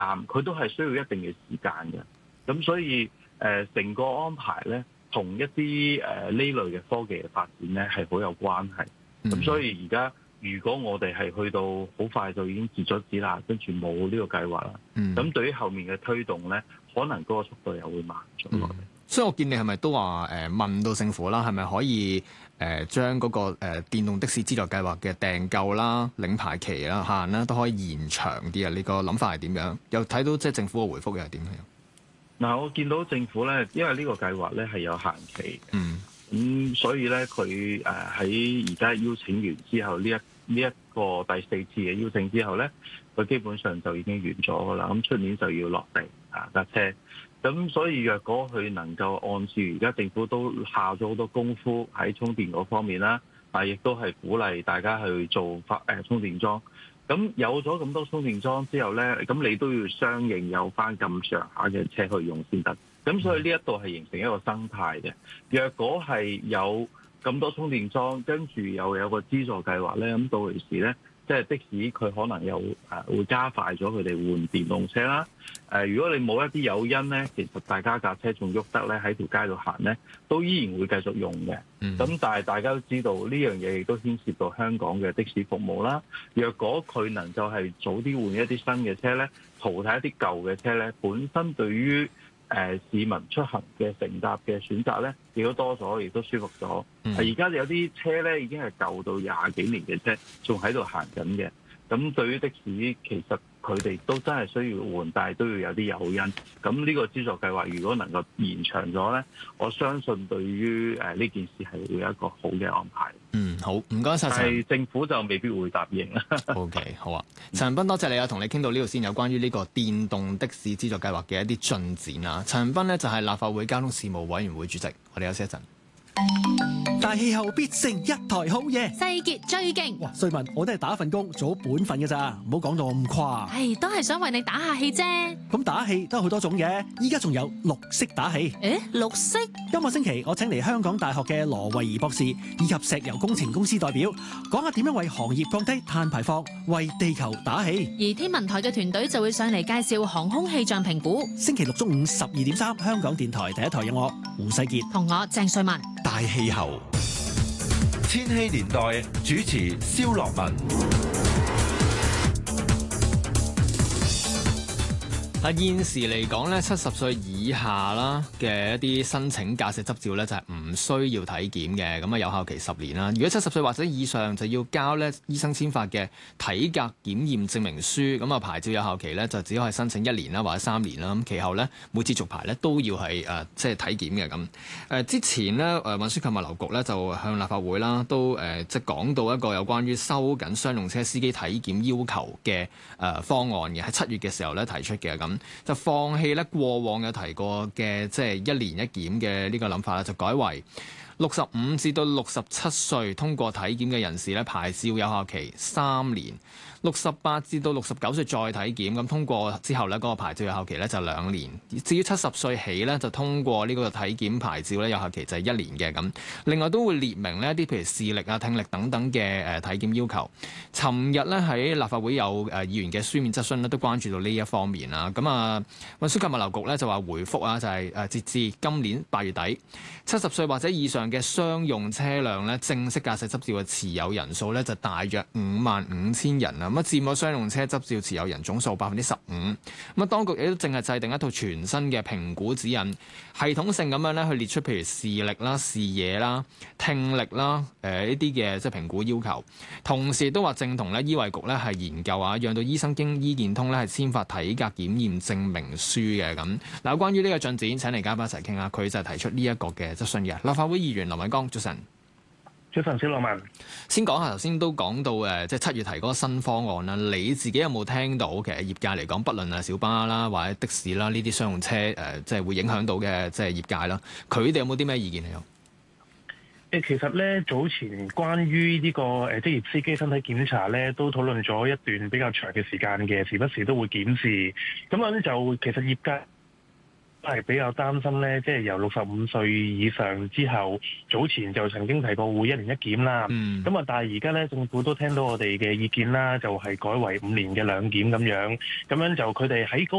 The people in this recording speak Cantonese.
佢都係需要一定嘅時間嘅。咁所以成個安排咧，同一啲呢類嘅科技嘅發展咧係好有關係。咁所以而家如果我哋係去到好快就已經截咗止啦，跟住冇呢個計劃啦，咁對於後面嘅推動咧，可能嗰個速度又會慢咗落嚟。 所以我見你係咪都話問到政府啦，係咪可以將嗰個電動的士資助計劃嘅訂購啦、領牌期啦、限啦都可以延長啲啊？你個諗法係點樣？又睇到即係政府嘅回覆又係點樣？ 嗱，我見到政府咧，因為呢個計劃咧係有限期嘅，所以咧佢喺而家邀請完之後，呢一個第4次嘅邀請之後咧，佢基本上就已經完咗噶啦。咁出年就要落地架車。咁所以若果佢能夠按照而家政府都下咗好多功夫喺充電嗰方面啦，亦都係鼓勵大家去做充電樁。咁有咗咁多充電樁之後咧，咁你都要相應有翻咁上下嘅車去用先得。咁所以呢一度係形成一個生態嘅。若果係有咁多充電樁，跟住又有個資助計劃咧，咁到時咧，即係的士佢可能又會加快咗佢哋換電動車啦。如果你冇一啲誘因咧，其實大家架車仲喐得咧，喺條街度行咧，都依然會繼續用嘅。咁但係大家都知道呢樣嘢亦都牽涉到香港嘅的士服務啦。若果佢能夠係早啲換一啲新嘅車咧，淘汰一啲舊嘅車咧，本身對於市民出行嘅乘搭嘅選擇咧，亦都多咗，亦都舒服咗。而家有啲車咧已經係舊到20幾年嘅車，仲喺度行緊嘅。咁對於的士，其實佢哋都真係需要換，但係都要有啲誘因。咁呢個資助計劃如果能夠延長咗咧，我相信對於呢件事係會有一個好嘅安排。 好，唔該晒。 但係政府就未必會答應啦。 OK， 好啊，陳恒鑌，多謝你啊，同你傾到呢度先，有關於呢個電動的士資助計劃嘅一啲進展啊。陳恒鑌呢就係立法會交通事務委員會主席，我哋休息一陣。 大氣候必成一台好嘢， 世傑最勁。 哇，瑞文，我都係打份工做好本分嘅咋，唔好講到咁誇。 都係想為你打下氣啫。 咁打氣都有好多種嘅，依家仲有綠色打氣。 綠色？ 今個星期我請嚟香港大學嘅羅慧儀博士以及石油工程公司代表，講下點樣為行業降低碳排放，為地球打氣。 而天文台嘅團隊就會上嚟介紹航空氣象評估。 星期六中午12.3，香港電台第一台有我胡世傑同我鄭瑞文。 大氣候，千禧年代主持蕭樂文。 現時嚟講咧，70歲以下啦嘅一啲申請駕駛執照咧，就係唔需要體檢嘅，咁有效期10年啦。如果70歲或者以上，就要交咧醫生簽發嘅體格檢驗證明書。咁牌照有效期咧就只可以申請1年啦，或者3年啦。咁其後咧每次續牌咧都要係即係體檢嘅咁。之前咧運輸及物流局咧就向立法會啦都即係講到一個有關於收緊商用車司機體檢要求嘅方案嘅，喺7月嘅時候咧提出嘅咁。就放棄咧過往有提過嘅即係1年1檢嘅呢個諗法啦，就改為65至到67歲通過體檢嘅人士咧，牌照有效期3年；68至到69歲再體檢，咁通過之後咧，嗰個牌照有效期咧就2年。至於70歲起咧，就通過呢個體檢牌照咧，有效期就係1年嘅咁。另外都會列明呢一啲譬如視力啊、聽力等等嘅體檢要求。尋日咧喺立法會有議員嘅書面質詢咧，都關注到呢一方面啦。咁運輸及物流局咧就話回覆啊，就係截至今年8月底，70歲或者以上嘅商用車輛咧，正式駕駛執照嘅持有人數咧就大約55,000人啊。咁佔咗商用車執照持有人總數15%。咁當局亦都正係制定一套全新嘅評估指引，系統性咁樣咧去列出譬如視力啦、視野啦、聽力啦呢啲嘅即係評估要求。同時都話正同咧醫衞局咧係研究啊，讓到醫生經醫健通咧係簽發體格檢驗證明書嘅咁。嗱，關於呢個進展，請嚟嘉賓一齊傾下。佢就係提出呢一個嘅質詢嘅立法會議員林偉江，早晨。 早晨，蕭樂文。先講下頭先都講到即係7月提嗰個新方案啦。你自己有冇聽到其實業界嚟講，不論係小巴啦或者的士啦呢啲商用車即係會影響到嘅即係業界啦，佢哋有冇啲咩意見係有？ 其實咧早前關於呢個職業司機身體檢查咧，都討論咗一段比較長嘅時間嘅，時不時都會檢視。咁樣就其實業界都係比較擔心咧，即係由65歲以上之後，早前就曾經提過會1年1檢啦。咁啊，但係而家咧政府都聽到我哋嘅意見啦，就係改為5年嘅2檢咁樣就佢哋喺